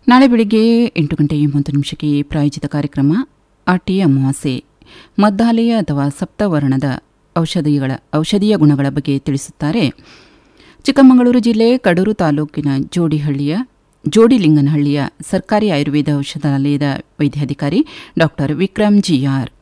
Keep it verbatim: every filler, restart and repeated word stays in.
ನಾಳೆ ಬೆಳಿಗ್ಗೆ ಎಂಟು ಗಂಟೆ ಮೂವತ್ತು ನಿಮಿಷಕ್ಕೆ ಪ್ರಾಯೋಜಿತ ಕಾರ್ಯಕ್ರಮ ಅಟಿ ಅಮಾವಾಸ್ಯೆ ಮದ್ದಾಲೆಯ ಅಥವಾ ಸಪ್ತವರ್ಣದ ಔಷಧಿಗಳ ಔಷಧೀಯ ಗುಣಗಳ ಬಗ್ಗೆ ತಿಳಿಸುತ್ತಾರೆ. ಚಿಕ್ಕಮಗಳೂರು ಜಿಲ್ಲೆ ಕಡೂರು ತಾಲೂಕಿನ ಜೋಡಿಹಳ್ಳಿಯ ಜೋಡಿಲಿಂಗನಹಳ್ಳಿಯ ಸರ್ಕಾರಿ ಆಯುರ್ವೇದ ಔಷಧಾಲಯದ ವೈದ್ಯಾಧಿಕಾರಿ ಡಾಕ್ಟರ್ ವಿಕ್ರಮ್ ಜಿಆರ್.